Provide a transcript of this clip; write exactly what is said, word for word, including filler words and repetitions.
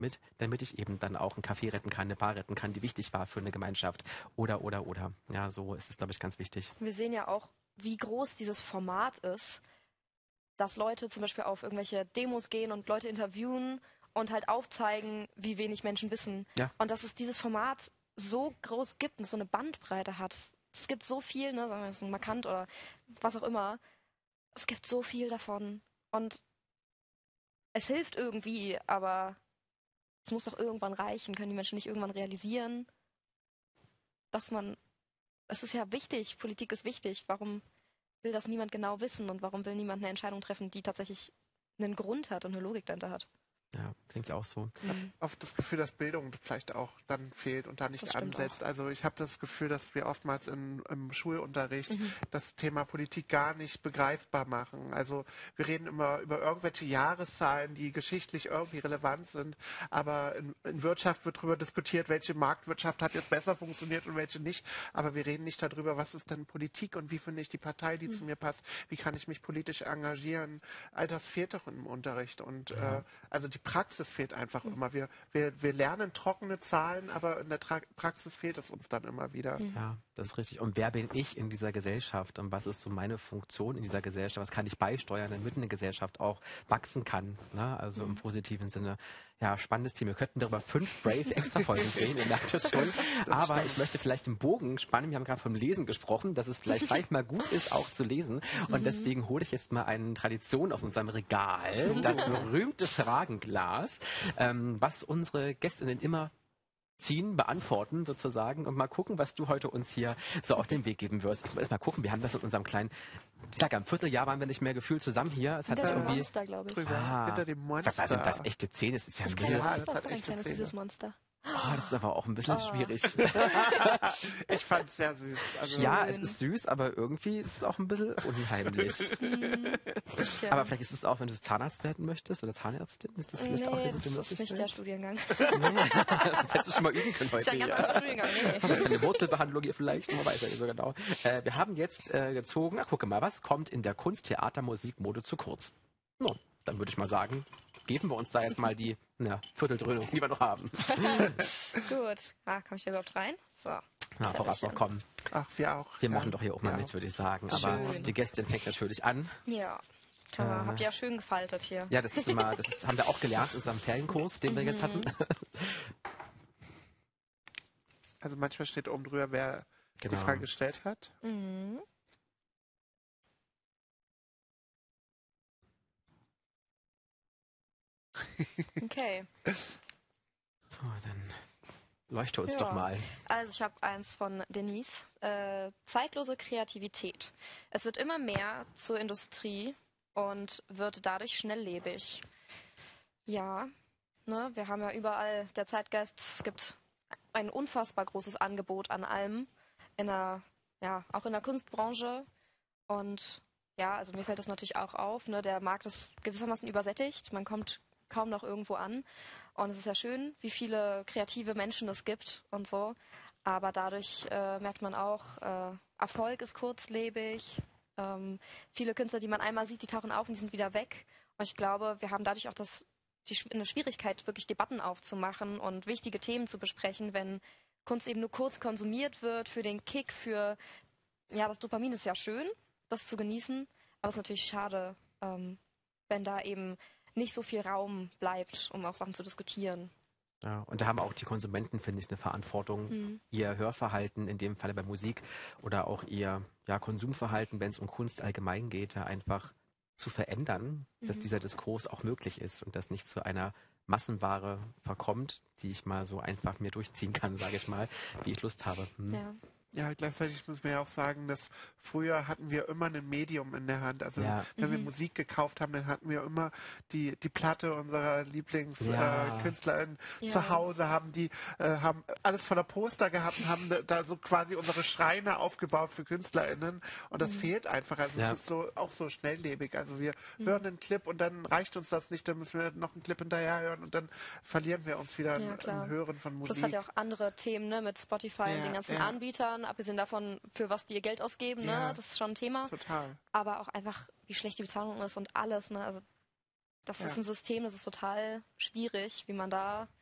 mit, damit ich eben dann auch einen Café retten kann, eine Bar retten kann, die wichtig war für eine Gemeinschaft. Oder, oder, oder. Ja, so ist es, glaube ich, ganz wichtig. Wir sehen ja auch, wie groß dieses Format ist, dass Leute zum Beispiel auf irgendwelche Demos gehen und Leute interviewen und halt aufzeigen, wie wenig Menschen wissen. Ja. Und dass es dieses Format so groß gibt und so eine Bandbreite hat. Es gibt so viel, ne, sagen wir so markant oder was auch immer. Es gibt so viel davon. Und es hilft irgendwie, aber es muss doch irgendwann reichen. Können die Menschen nicht irgendwann realisieren, dass man, es ist ja wichtig, Politik ist wichtig. Warum will das niemand genau wissen und warum will niemand eine Entscheidung treffen, die tatsächlich einen Grund hat und eine Logik dahinter hat? Ja, klingt ja auch so. Ich habe oft das Gefühl, dass Bildung vielleicht auch dann fehlt und da nicht ansetzt. Auch. Also ich habe das Gefühl, dass wir oftmals in, im Schulunterricht mhm. das Thema Politik gar nicht begreifbar machen. Also wir reden immer über irgendwelche Jahreszahlen, die geschichtlich irgendwie relevant sind, aber in, in Wirtschaft wird darüber diskutiert, welche Marktwirtschaft hat jetzt besser funktioniert und welche nicht. Aber wir reden nicht darüber, was ist denn Politik und wie finde ich die Partei, die mhm. zu mir passt, wie kann ich mich politisch engagieren. All das fehlt doch im Unterricht. Und ja. äh, also die Praxis fehlt einfach mhm. immer. Wir, wir, wir lernen trockene Zahlen, aber in der Tra- Praxis fehlt es uns dann immer wieder. Ja, das ist richtig. Und wer bin ich in dieser Gesellschaft und was ist so meine Funktion in dieser Gesellschaft? Was kann ich beisteuern, damit eine Gesellschaft auch wachsen kann? Ne? Also mhm. im positiven Sinne. Ja, spannendes Thema. Wir könnten darüber fünf Brave extra Folgen drehen, ihr merkt es schon. Aber stimmt. Ich möchte vielleicht den Bogen spannen. Wir haben gerade vom Lesen gesprochen, dass es vielleicht vielleicht mal gut ist, auch zu lesen. Und mhm. deswegen hole ich jetzt mal eine Tradition aus unserem Regal, das berühmte Fragenglas, ähm, was unsere Gästinnen immer ziehen, beantworten sozusagen und mal gucken, was du heute uns hier so auf den Weg geben wirst. Ich muss erst mal gucken, wir haben das in unserem kleinen, ich sag ja, im Vierteljahr waren wir nicht mehr gefühlt zusammen hier. Es hat hinter sich irgendwie dem Monster, glaube ich. Drüber, ah, hinter dem Monster. Sag mal, sind das echte Zähne? Das ist ja das ein ja, das, das hat ist ein echte kleines Zähne. süßes Monster. Oh, das ist aber auch ein bisschen oh. schwierig. Ich fand es sehr süß. Also ja, es ist süß, aber irgendwie ist es auch ein bisschen unheimlich. ja. Aber vielleicht ist es auch, wenn du Zahnarzt werden möchtest oder Zahnärztin, ist das vielleicht nee, auch eine gute das Möglichkeit? ist nicht der Studiengang. Nee, das hättest du schon mal üben können heute. Das ist ja ein ganz anderer Studiengang, nee. Eine Wurzelbehandlung hier vielleicht, man weiß ja nicht so genau. Äh, wir haben jetzt äh, gezogen, ach gucke mal, was kommt in der Kunst, Theater, Musik, Mode zu kurz? Nun, dann würde ich mal sagen, geben wir uns da jetzt mal die na, Vierteldröhnung, die wir noch haben. Gut. Ah, komme ich da überhaupt rein? So. Na, voraus noch kommen. Ach, wir auch. Wir ja. machen doch hier auch mal ja. mit, würde ich sagen. Aber schön. Die Gästin fängt natürlich an. Ja. Äh, habt ihr ja schön gefaltet hier. Ja, das ist immer, das ist, haben wir auch gelernt in unserem Ferienkurs, den wir jetzt hatten. Also manchmal steht oben drüber, wer genau. die Frage gestellt hat. Mhm. Okay. So, dann leuchte uns ja. doch mal. Also ich habe eins von Denise. Äh, zeitlose Kreativität. Es wird immer mehr zur Industrie und wird dadurch schnelllebig. Ja, ne, wir haben ja überall der Zeitgeist. Es gibt ein unfassbar großes Angebot an allem. In der, ja, auch in der Kunstbranche. Und ja, also mir fällt das natürlich auch auf. Ne, der Markt ist gewissermaßen übersättigt. Man kommt kaum noch irgendwo an. Und es ist ja schön, wie viele kreative Menschen es gibt und so. Aber dadurch äh, merkt man auch, äh, Erfolg ist kurzlebig. Ähm, viele Künstler, die man einmal sieht, die tauchen auf und die sind wieder weg. Und ich glaube, wir haben dadurch auch das, die, eine Schwierigkeit, wirklich Debatten aufzumachen und wichtige Themen zu besprechen, wenn Kunst eben nur kurz konsumiert wird für den Kick, für, ja, das Dopamin ist ja schön, das zu genießen. Aber es ist natürlich schade, ähm, wenn da eben nicht so viel Raum bleibt, um auch Sachen zu diskutieren. Ja, und da haben auch die Konsumenten, finde ich, eine Verantwortung, mhm. ihr Hörverhalten, in dem Falle bei Musik, oder auch ihr ja, Konsumverhalten, wenn es um Kunst allgemein geht, da einfach zu verändern, mhm. dass dieser Diskurs auch möglich ist und das nicht zu einer Massenware verkommt, die ich mal so einfach mir durchziehen kann, sage ich mal, wie ich Lust habe. Hm. Ja. Ja, gleichzeitig muss man ja auch sagen, dass früher hatten wir immer ein Medium in der Hand. Also ja. wenn mhm. wir Musik gekauft haben, dann hatten wir immer die, die Platte unserer Lieblingskünstlerin ja. äh, ja. zu Hause, haben die äh, haben alles voller Poster gehabt und haben da so quasi unsere Schreine aufgebaut für KünstlerInnen. Und das mhm. fehlt einfach. Also ja. es ist so auch so schnelllebig. Also wir mhm. hören einen Clip und dann reicht uns das nicht, dann müssen wir noch einen Clip hinterher hören und dann verlieren wir uns wieder ja, im Hören von Musik. Das hat ja auch andere Themen, ne, mit Spotify ja, und den ganzen ja. Anbietern, abgesehen davon, für was die ihr Geld ausgeben, ja, ne, das ist schon ein Thema. Total. Aber auch einfach, wie schlecht die Bezahlung ist und alles, ne, also das Ja. ist ein System, das ist total schwierig, wie man da